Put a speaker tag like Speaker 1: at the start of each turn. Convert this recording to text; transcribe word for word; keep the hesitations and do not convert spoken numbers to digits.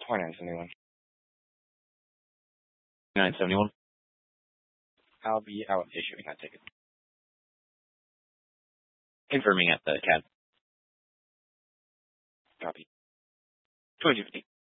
Speaker 1: twenty-nine seventy-one.
Speaker 2: nine seventy-one.
Speaker 1: I'll be out issuing that ticket.
Speaker 2: Confirming at the cab.
Speaker 1: Copy. twenty fifty.